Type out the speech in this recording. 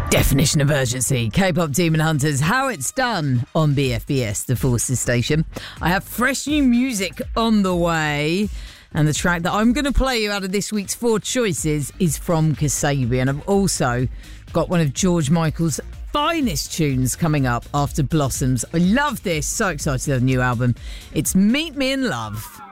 Definition of urgency. K-pop Demon Hunters, how it's done on BFBS, the Forces station. I have fresh new music on the way, and the track that I'm going to play you out of this week's 4 choices is from Kasabian. I've also got one of George Michael's finest tunes coming up after Blossoms. I love this. So excited for the new album. It's Meet Me in Love.